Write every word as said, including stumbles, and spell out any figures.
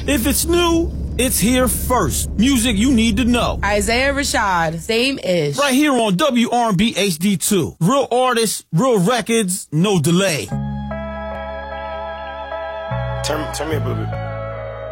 If it's new, it's here first. Music you need to know. Isaiah Rashad, same-ish. Right here on W R and B H D two. Real artists, real records, no delay. Turn, turn me up a little bit.